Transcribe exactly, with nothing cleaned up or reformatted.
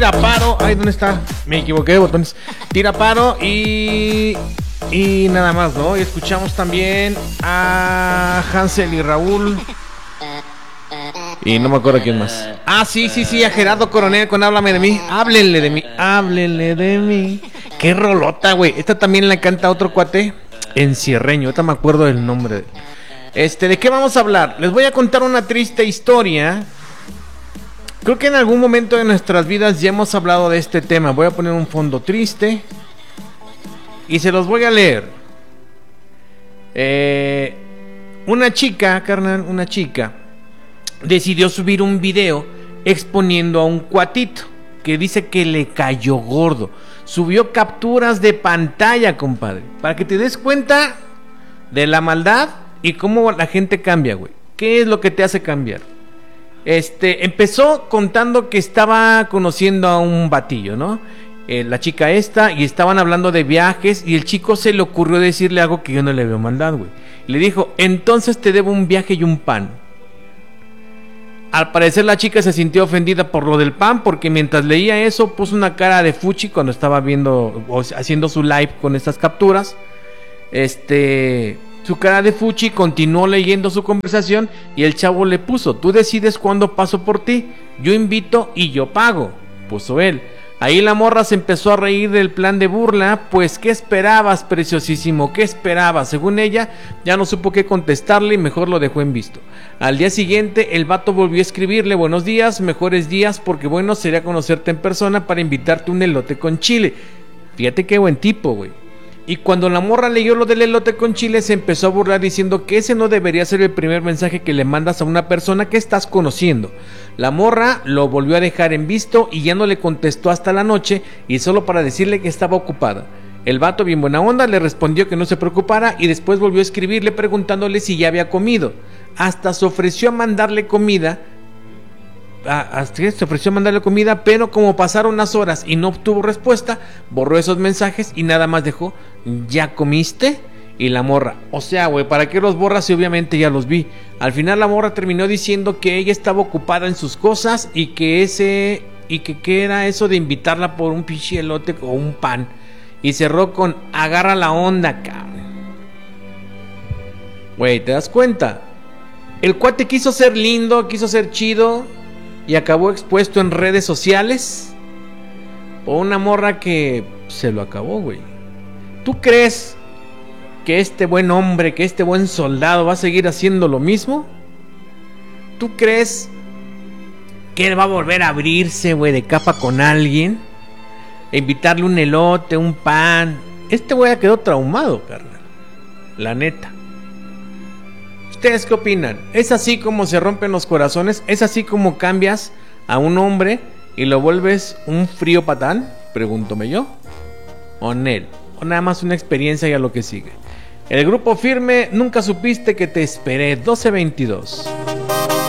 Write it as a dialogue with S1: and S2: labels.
S1: Tira paro, ay, ¿dónde está? Me equivoqué de botones. Tira paro y y nada más, ¿no? Y escuchamos también a Hansel y Raúl. Y no me acuerdo quién más. Ah, sí, sí, sí, a Gerardo Coronel con Háblame de mí. Háblenle de mí, háblenle de mí. Qué rolota, güey. Esta también la canta otro cuate encierreño. Ahorita me acuerdo del nombre. Este, ¿de qué vamos a hablar? Les voy a contar una triste historia. Creo que en algún momento de nuestras vidas ya hemos hablado de este tema. Voy a poner un fondo triste y se los voy a leer. Eh, una chica, carnal, una chica decidió subir un video exponiendo a un cuatito que dice que le cayó gordo. Subió capturas de pantalla, compadre, para que te des cuenta de la maldad y cómo la gente cambia, güey. ¿Qué es lo que te hace cambiar? Este, empezó contando que estaba conociendo a un batillo, ¿no? Eh, la chica esta, y estaban hablando de viajes, y el chico se le ocurrió decirle algo que yo no le había mandado, güey. Le dijo, entonces te debo un viaje y un pan. Al parecer la chica se sintió ofendida por lo del pan, porque mientras leía eso puso una cara de fuchi cuando estaba viendo, o haciendo su live con estas capturas. Este... Su cara de fuchi, continuó leyendo su conversación y el chavo le puso, tú decides cuándo paso por ti, yo invito y yo pago, puso él. Ahí la morra se empezó a reír del plan de burla, pues ¿qué esperabas, preciosísimo? ¿Qué esperabas? Según ella, ya no supo qué contestarle y mejor lo dejó en visto. Al día siguiente, el vato volvió a escribirle, buenos días, mejores días, porque bueno sería conocerte en persona para invitarte un elote con chile. Fíjate qué buen tipo, güey. Y cuando la morra leyó lo del elote con chile, se empezó a burlar diciendo que ese no debería ser el primer mensaje que le mandas a una persona que estás conociendo. La morra lo volvió a dejar en visto y ya no le contestó hasta la noche, y solo para decirle que estaba ocupada. El vato, bien buena onda, le respondió que no se preocupara y después volvió a escribirle preguntándole si ya había comido. Hasta se ofreció a mandarle comida. Hasta se ofreció a mandarle comida, pero como pasaron unas horas y no obtuvo respuesta, borró esos mensajes y nada más dejó, ¿ya comiste? Y la morra, o sea, güey, ¿para qué los borras si obviamente ya los vi? Al final la morra terminó diciendo que ella estaba ocupada en sus cosas y que ese, y que qué era eso de invitarla por un pinche elote o un pan. Y cerró con, agarra la onda, cabrón. Güey, ¿te das cuenta? El cuate quiso ser lindo, quiso ser chido y acabó expuesto en redes sociales por una morra que se lo acabó, güey. ¿Tú crees que este buen hombre, que este buen soldado va a seguir haciendo lo mismo? ¿Tú crees que él va a volver a abrirse, güey, de capa con alguien? E invitarle un elote, un pan. Este güey quedó traumado, carnal. La neta. ¿Ustedes qué opinan? ¿Es así como se rompen los corazones? ¿Es así como cambias a un hombre y lo vuelves un frío patán? Pregúntome yo. ¿O Nel? ¿O nada más una experiencia y a lo que sigue? El grupo Firme, nunca supiste que te esperé. doce veintidós.